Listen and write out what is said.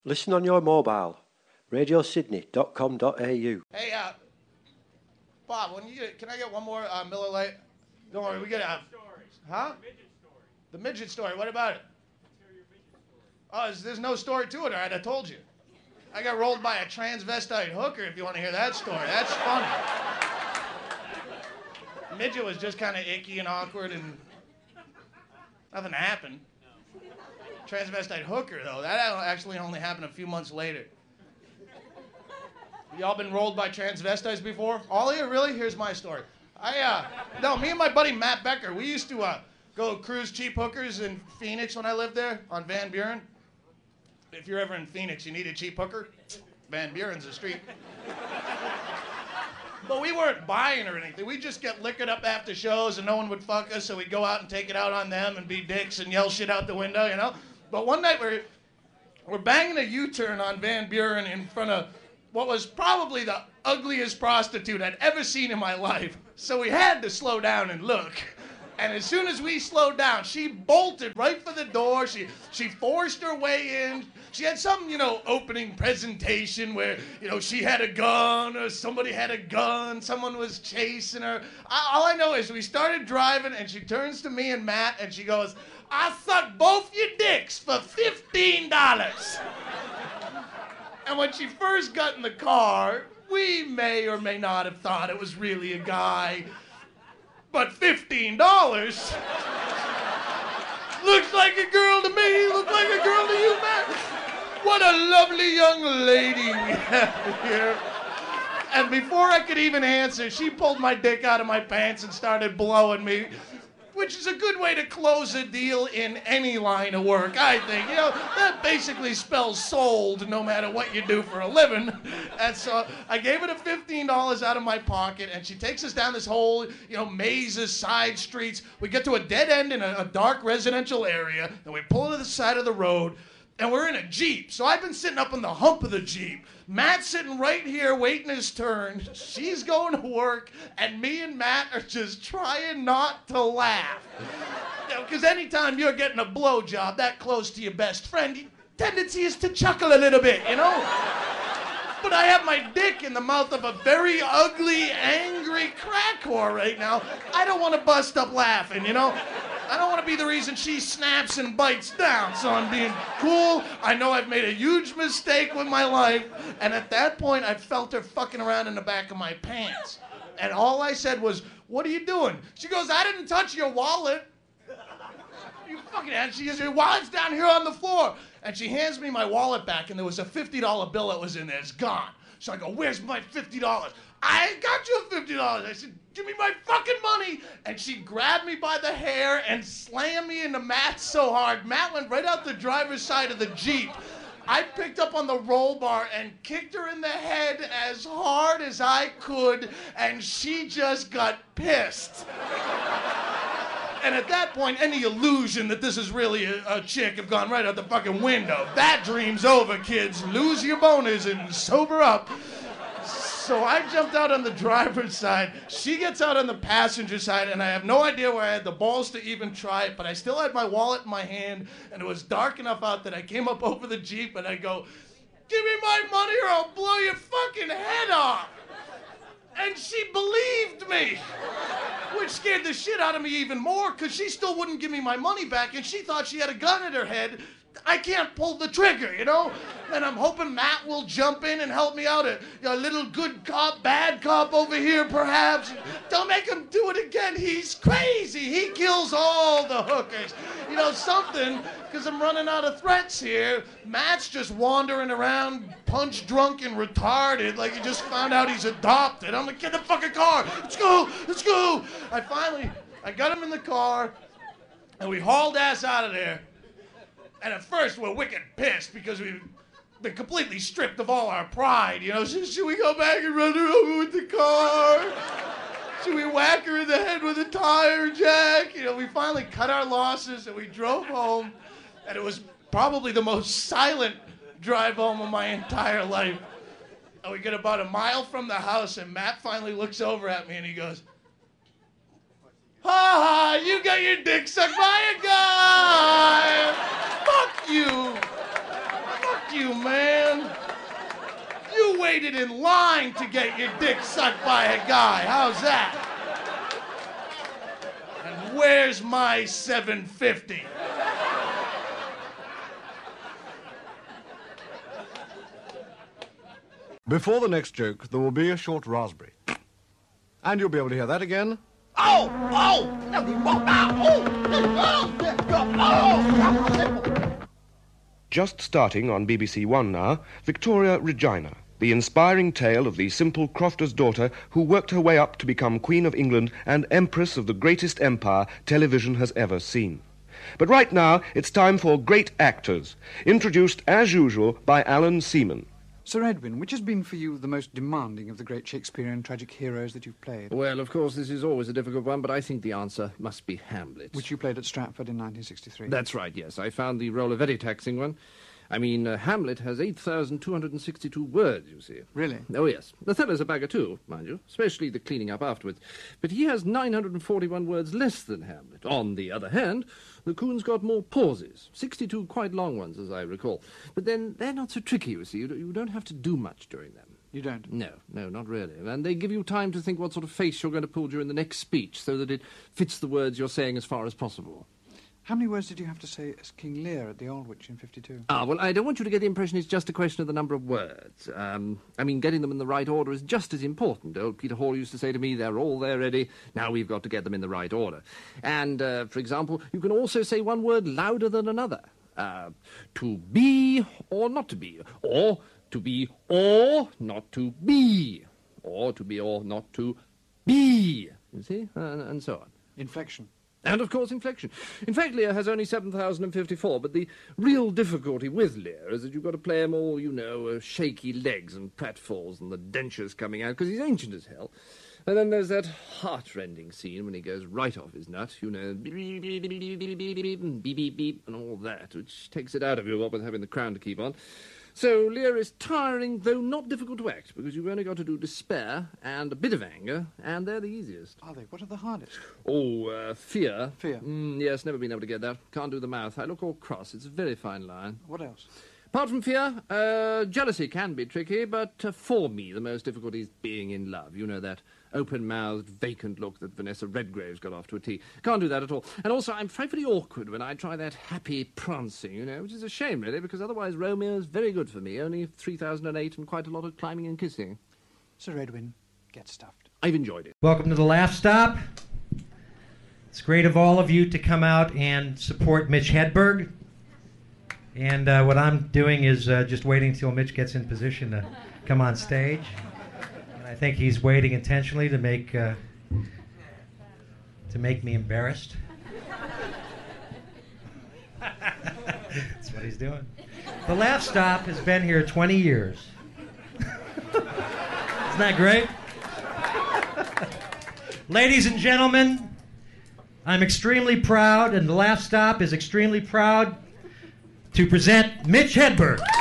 Listen on your mobile. radiosydney.com.au. Hey, Bob, can I get one more Miller Lite? Don't worry, we get huh? The midget story. What about it? Oh, there's no story to it. All right, I told you. I got rolled by a transvestite hooker. If you want to hear that story, that's funny. Midget was just kind of icky and awkward, and nothing happened. Transvestite hooker, though, that actually only happened a few months later. Y'all been rolled by transvestites before? All of you, really? Here's my story. Me and my buddy Matt Becker, we used to go cruise cheap hookers in Phoenix when I lived there on Van Buren. If you're ever in Phoenix, you need a cheap hooker, Van Buren's the street. But we weren't buying or anything. We'd just get liquored up after shows and no one would fuck us, so we'd go out and take it out on them and be dicks and yell shit out the window, you know? But one night we're banging a U-turn on Van Buren in front of what was probably the ugliest prostitute I'd ever seen in my life. So we had to slow down and look. And as soon as we slowed down, she bolted right for the door. She forced her way in. She had some, opening presentation where, she had a gun or somebody had a gun. Someone was chasing her. All I know is we started driving and she turns to me and Matt and she goes, "I sucked both your dicks for $15. And when she first got in the car, we may or may not have thought it was really a guy. But $15 looks like a girl to me, looks like a girl to you, man. What a lovely young lady we have here. And before I could even answer, she pulled my dick out of my pants and started blowing me, which is a good way to close a deal in any line of work, I think. That basically spells sold no matter what you do for a living. And so I gave her the $15 out of my pocket, and she takes us down this whole, mazes, side streets. We get to a dead end in a dark residential area, and we pull to the side of the road, and we're in a Jeep. So I've been sitting up on the hump of the Jeep. Matt's sitting right here waiting his turn. She's going to work, and me and Matt are just trying not to laugh. Because anytime you're getting a blowjob that close to your best friend, the tendency is to chuckle a little bit, But I have my dick in the mouth of a very ugly, angry crack whore right now. I don't want to bust up laughing, I don't want to be the reason she snaps and bites down, so I'm being cool. I know I've made a huge mistake with my life, and at that point, I felt her fucking around in the back of my pants. And all I said was, "What are you doing?" She goes, "I didn't touch your wallet." You fucking ass. She goes, "Your wallet's down here on the floor." And she hands me my wallet back, and there was a $50 bill that was in there. It's gone. So I go, "Where's my $50? "I got you $50. I said, "Give me my fucking money." And she grabbed me by the hair and slammed me into Matt so hard. Matt went right out the driver's side of the Jeep. I picked up on the roll bar and kicked her in the head as hard as I could, and she just got pissed. And at that point, any illusion that this is really a chick have gone right out the fucking window. That dream's over, kids. Lose your boners and sober up. So I jumped out on the driver's side. She gets out on the passenger side, and I have no idea where I had the balls to even try it, but I still had my wallet in my hand, and it was dark enough out that I came up over the Jeep, and I go, "Give me my money or I'll blow your fucking head off." And she believed me, which scared the shit out of me even more, because she still wouldn't give me my money back, and she thought she had a gun at her head. I can't pull the trigger, And I'm hoping Matt will jump in and help me out. A little good cop, bad cop over here, perhaps. Don't make him do it again. He's crazy. He kills all the hookers. Something, because I'm running out of threats here. Matt's just wandering around, punch drunk and retarded, like he just found out he's adopted. I'm like, "Get in the fucking car. Let's go. Let's go." I got him in the car, and we hauled ass out of there. And at first, we're wicked pissed because we've been completely stripped of all our pride. Should we go back and run her over with the car? Should we whack her in the head with a tire jack? We finally cut our losses and we drove home. And it was probably the most silent drive home of my entire life. And we get about a mile from the house, and Matt finally looks over at me and he goes, "Ha ha, you got your dick sucked by a guy. Fuck you. Fuck you, man." waited in line to get your dick sucked by a guy. How's that? And where's my $7.50? Before the next joke, there will be a short raspberry. And you'll be able to hear that again. Just starting on BBC One now, Victoria Regina, the inspiring tale of the simple crofter's daughter who worked her way up to become Queen of England and Empress of the greatest empire television has ever seen. But right now, it's time for Great Actors, introduced as usual by Alan Seaman. Sir Edwin, which has been for you the most demanding of the great Shakespearean tragic heroes that you've played? Well, of course, this is always a difficult one, but I think the answer must be Hamlet. Which you played at Stratford in 1963. That's right, yes. I found the role a very taxing one. I mean, Hamlet has 8,262 words, you see. Really? Oh, yes. Othello's a bagger too, mind you, especially the cleaning up afterwards. But he has 941 words less than Hamlet. On the other hand, the Coon's got more pauses, 62 quite long ones, as I recall. But then they're not so tricky, you see. You don't have to do much during them. You don't? No, not really. And they give you time to think what sort of face you're going to pull during the next speech so that it fits the words you're saying as far as possible. How many words did you have to say as King Lear at the Aldwych in 52? Well, I don't want you to get the impression it's just a question of the number of words. I mean, getting them in the right order is just as important. Old Peter Hall used to say to me, they're all there ready, now we've got to get them in the right order. And, for example, you can also say one word louder than another. To be or not to be, or to be or not to be, or to be or not to be, you see, and so on. Inflection. And, of course, inflection. In fact, Lear has only 7,054, but the real difficulty with Lear is that you've got to play him all, you know, shaky legs and pratfalls and the dentures coming out, because he's ancient as hell. And then there's that heart-rending scene when he goes right off his nut, you know, beep, beep, beep, beep, beep, beep, beep, and beep, beep, beep, and all that, which takes it out of you, what with having the crown to keep on. So Lear is tiring, though not difficult to act, because you've only got to do despair and a bit of anger, and they're the easiest. Are they? What are the hardest? Oh, fear. Fear? Yes, never been able to get that. Can't do the mouth. I look all cross. It's a very fine line. What else? Apart from fear, jealousy can be tricky, but for me, the most difficult is being in love. You know, that open-mouthed, vacant look that Vanessa Redgrave's got off to a T. Can't do that at all. And also, I'm frightfully awkward when I try that happy prancing, you know, which is a shame, really, because otherwise Romeo's very good for me. Only 3008 and quite a lot of climbing and kissing. Sir Edwin, get stuffed. I've enjoyed it. Welcome to the Laugh Stop. It's great of all of you to come out and support Mitch Hedberg. And what I'm doing is just waiting until Mitch gets in position to come on stage. And I think he's waiting intentionally to make me embarrassed. That's what he's doing. The Laugh Stop has been here 20 years. Isn't that great? Ladies and gentlemen, I'm extremely proud, and the Laugh Stop is extremely proud to present Mitch Hedberg.